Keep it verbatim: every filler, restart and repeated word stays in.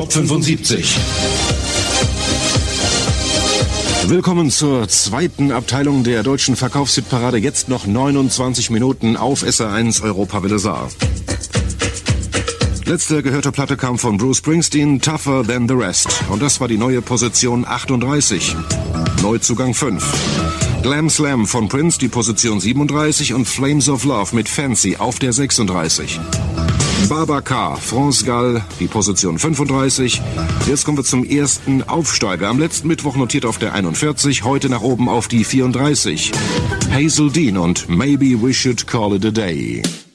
Top fünfundsiebzig. Willkommen zur zweiten Abteilung der deutschen Verkaufshitparade. Jetzt noch neunundzwanzig Minuten auf S R eins Europawelle Saar. Letzte gehörte Platte kam von Bruce Springsteen, Tougher Than the Rest. Und das war die neue Position achtunddreißig. Neuzugang fünf. Glam Slam von Prince, die Position siebenunddreißig. Und Flames of Love mit Fancy auf der sechsunddreißig. Babacar, France Gall, die Position fünfunddreißig. Jetzt kommen wir zum ersten Aufsteiger. Am letzten Mittwoch notiert auf der einundvierzig, heute nach oben auf die vierunddreißig. Hazel Dean und Maybe We Should Call It a Day.